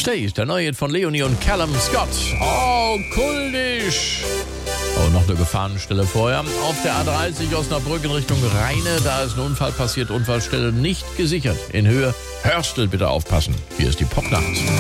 Stay ist der neue Hit von Leonie und Callum Scott. Oh, kultisch. Oh, noch eine Gefahrenstelle vorher. Auf der A30 Osnabrück in Richtung Rheine. Da ist ein Unfall passiert. Unfallstelle nicht gesichert. In Höhe Hörstel bitte aufpassen. Hier ist die Popnacht.